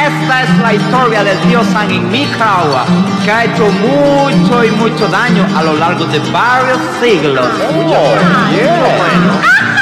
Esta es la historia del tío Sam en Nicaragua, que ha hecho mucho y mucho daño a lo largo de varios siglos. Oh, yeah.